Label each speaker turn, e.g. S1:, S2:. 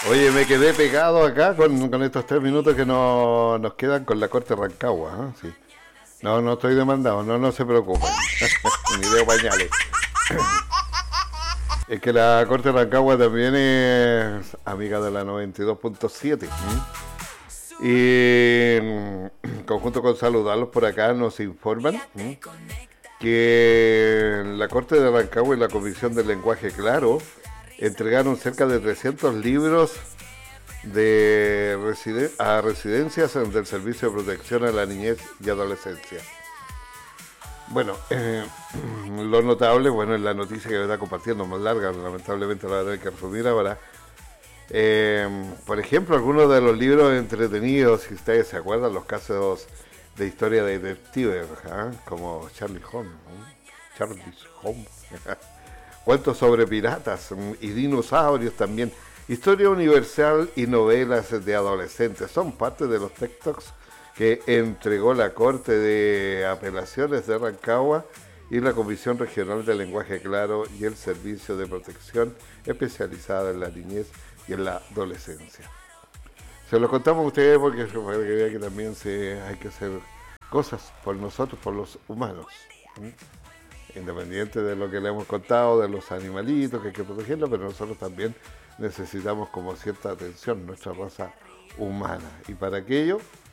S1: Oye, me quedé pegado acá con estos 3 minutos que nos quedan con la Corte Rancagua. ¿Ah? Sí. No, no estoy demandado, no, no se preocupen. Ni de pañales. Es que la Corte Rancagua también es amiga de la 92.7. Y en conjunto con saludarlos por acá nos informan que la Corte de Rancagua y la Comisión del Lenguaje Claro entregaron cerca de 300 libros a residencias del Servicio de Protección a la Niñez y Adolescencia. Bueno, lo notable, bueno, es la noticia que me está compartiendo, más larga, lamentablemente la voy a tener que resumir ahora. Por ejemplo, algunos de los libros entretenidos, si ustedes se acuerdan, los casos de historia de detectives, como Charlie Holmes, ¿no? Charlie Holmes. Cuentos sobre piratas y dinosaurios también. Historia universal y novelas de adolescentes son parte de los textos que entregó la Corte de Apelaciones de Rancagua y la Comisión Regional de Lenguaje Claro y el Servicio de Protección especializada en la niñez y en la adolescencia. Se lo contamos a ustedes porque para que vean que también hay que hacer cosas por nosotros, por los humanos. Independiente de lo que le hemos contado, de los animalitos que hay que protegerlos, pero nosotros también necesitamos como cierta atención, nuestra raza humana. Y para aquello